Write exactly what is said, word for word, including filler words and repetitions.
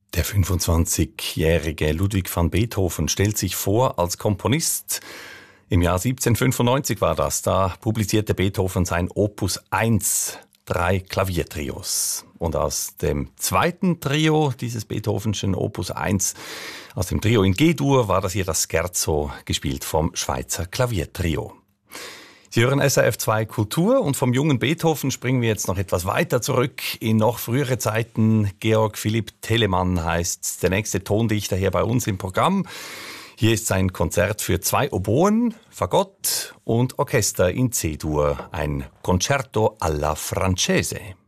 Der fünfundzwanzigjährige Ludwig van Beethoven stellt sich vor als Komponist. Im Jahr siebzehnhundertfünfundneunzig war das. Da publizierte Beethoven sein Opus eins, drei Klaviertrios. Und aus dem zweiten Trio dieses Beethovenschen Opus eins, aus dem Trio in G-Dur, war das hier das Scherzo, gespielt vom Schweizer Klaviertrio. Sie hören S R F zwei Kultur und vom jungen Beethoven springen wir jetzt noch etwas weiter zurück in noch frühere Zeiten. Georg Philipp Telemann heißt der nächste Tondichter hier bei uns im Programm. Hier ist sein Konzert für zwei Oboen, Fagott und Orchester in C-Dur, ein Concerto alla Francese.